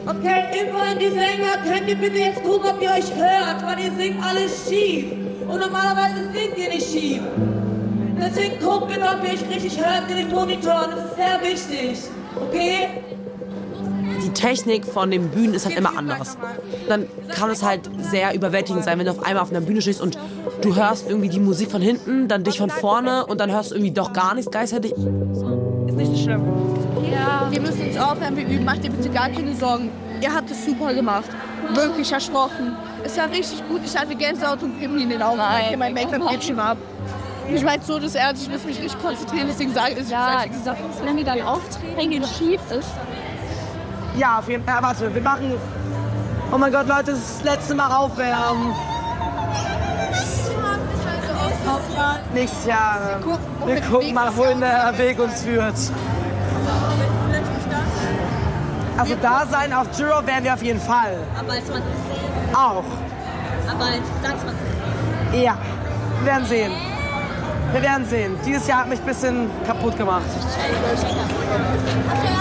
Okay, immerhin die Sänger, könnt ihr bitte jetzt gucken, ob ihr euch hört, weil ihr singt alles schief. Und normalerweise singt ihr nicht schief. Deswegen guckt bitte, ob ihr euch richtig hört in den Monitoren, das ist sehr wichtig. Okay? Die Technik von den Bühnen ist halt immer anders. Dann kann es halt sehr überwältigend sein, wenn du auf einmal auf einer Bühne stehst und du hörst irgendwie die Musik von hinten, dann dich von vorne und dann hörst du irgendwie doch gar nichts gleichzeitig. Ist nicht so schlimm. Ja. Wir müssen uns aufhören, wir üben. Macht dir bitte gar keine Sorgen. Ihr habt es super gemacht. Wirklich versprochen. Es war richtig gut. Ich hatte Gänsehaut und Pimmel in den Augen. Nein, mein Make-up geht schon ab. Ich meine so, das ernst. Ich muss mich richtig konzentrieren. Deswegen sage ich, wenn wieder ein Auftreten schief ist. Ja, auf jeden Fall. Warte, wir machen... Oh mein Gott, Leute, das ist das letzte Mal aufwärmen. Nächstes Jahr. Wir gucken mal, wohin der Weg uns führt. Also da sein auf Juro werden wir auf jeden Fall. Aber als man auch. Aber als Gesangsmann. Ja, wir werden sehen. Wir werden sehen. Dieses Jahr hat mich ein bisschen kaputt gemacht. Okay.